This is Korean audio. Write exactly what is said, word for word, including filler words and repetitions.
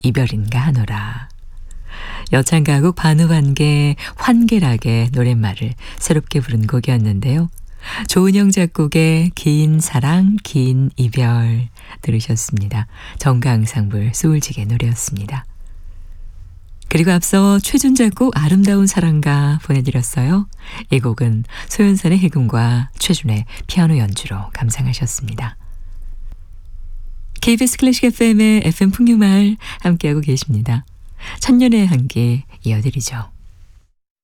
이별인가 하노라. 여창가곡 반우반개 환길하게 노랫말을 새롭게 부른 곡이었는데요. 조은영 작곡의 긴 사랑 긴 이별 들으셨습니다. 정가앙상블 소울지게 노래였습니다. 그리고 앞서 최준 작곡 아름다운 사랑가 보내드렸어요. 이 곡은 소연산의 해금과 최준의 피아노 연주로 감상하셨습니다. 케이비에스 클래식 에프엠의 에프엠 풍류마을 함께하고 계십니다. 천년의 향기 이어드리죠.